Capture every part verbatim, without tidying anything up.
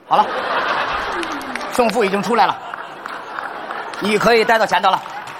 好了，胜负已经出来了，你可以带到前头了。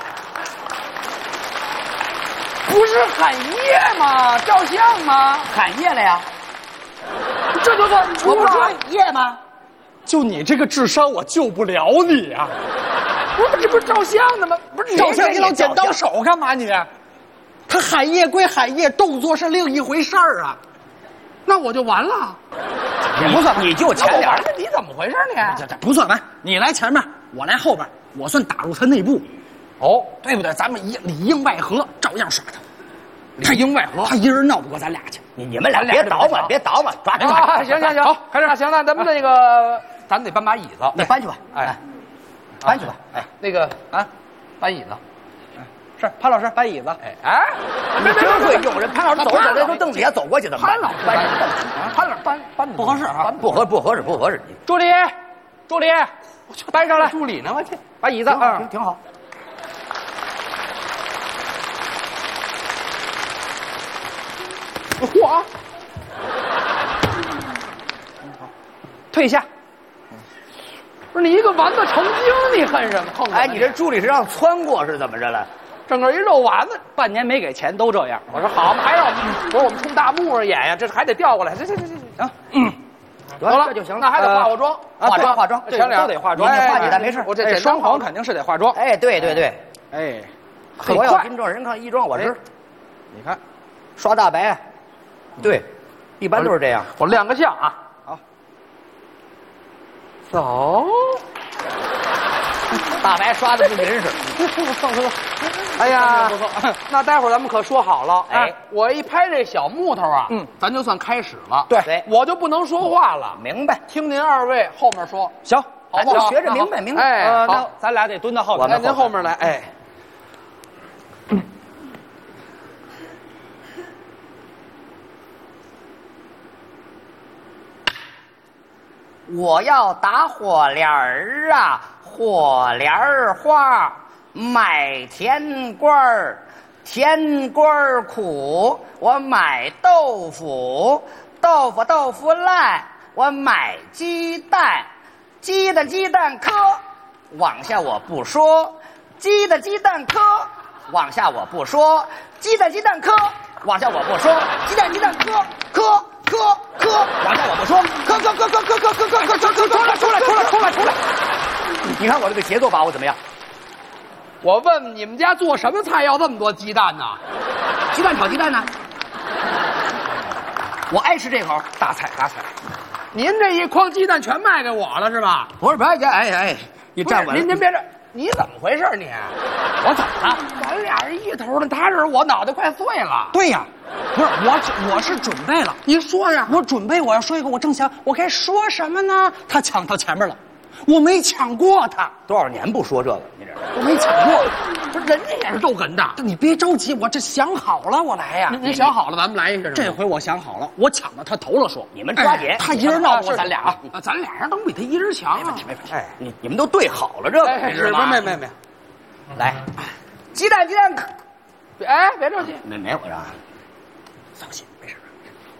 不是喊夜吗？照相吗？ 喊夜了呀？ 这就算出我不说了。 夜吗？ 就你这个智商，我救不了你啊！ 不是，这不是照相的吗？不是照相你老剪刀手干嘛你？他喊夜归喊夜，动作是另一回事儿啊。 那我就完了。 也不算，你就前点儿。 那你怎么回事呢？ 这这不算完，你来前面，我来后边，我算打入他内部。 哦， 对不对？咱们一里应外合，照样耍他。 里应外合， 他一人闹不过咱俩去。 你你们俩别倒嘛，别倒嘛，抓抓啊！行行行，好，开始。行，那咱们那个，咱得搬把椅子， 你搬去吧。 哎， 搬去吧。哎， 那个啊，搬椅子。 是潘老师搬椅子。 哎哎， 你真会用人。潘老师走着走着从凳底下走过去的。 潘老师搬椅子，潘老师搬搬不合适啊， 不合不合适不合适。 助理，助理，搬上来。助理呢？我去，把椅子啊， 挺好。 嚯！退下。不是你一个丸子成精，你恨什么？碰哎，你这助理是让窜过是怎么着了？ 整个一肉丸子，半年没给钱都这样。我说好嘛，还让我们不是我们冲大幕上演呀，这还得调过来。这这这这行，嗯， 得了，这就行了。 那还得化化妆， 化妆化妆， 前脸都得化妆。 你化简单没事。 我这双簧肯定是得化妆。 哎，对对对， 哎， 我要金装人看衣装我知。 你看， 刷大白。对，一般都是这样。 我亮个相啊， 好， 走。 大白刷的不匀实。 哎呀，那待会儿咱们可说好了， 哎， 我一拍这小木头啊， 嗯， 咱就算开始了。 对， 我就不能说话了， 明白？ 听您二位后面说， 行， 好不好？ 学着明白明白。 哎， 呃，那好， 咱俩得蹲到后边。 来，您后面来，哎。 我要打火帘儿啊，火帘儿花，买甜瓜儿，甜瓜儿苦，我买豆腐，豆腐豆腐烂，我买鸡蛋，鸡的鸡蛋壳，往下我不说，鸡的鸡蛋壳，往下我不说，鸡的鸡蛋壳，往下我不说，鸡蛋鸡蛋壳壳。科科，往下我不说，科科科科科科科科科科科，出来出来出来出来出来！你看我这个节奏把握怎么样？ 我问你们家做什么菜要这么多鸡蛋呢？ 鸡蛋炒鸡蛋呢？我爱吃这口大菜大菜。 您这一筐鸡蛋全卖给我了是吧？ 不是不是，哎哎，你站稳了。 您您别这，你怎么回事你？ 我怎么了？ 咱俩人一头的，他这我脑袋快碎了。 对呀，不是我，我是准备了。 你说呀， 我准备我要说一个，我正想我该说什么呢？他抢到前面了，我没抢过他。 多少年不说这个？你这我没抢过。 不是人家也是逗哏的。 你别着急，我这想好了，我来呀。 您您想好了，咱们来一个。 这回我想好了，我抢到他头了说， 你们抓紧， 他一人闹不过咱俩啊， 啊，咱俩人都比他一人强。 没问题没问题。哎，你你们都对好了这个， 哎，是吧？没没没， 来，鸡蛋鸡蛋， 哎，别着急， 没没我让， 放心。